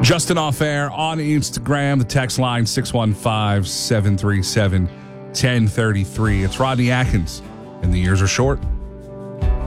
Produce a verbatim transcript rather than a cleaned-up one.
Justin Off Air on Instagram. The text line six one five, seven three seven, one zero three three. It's Rodney Atkins, and the years are short.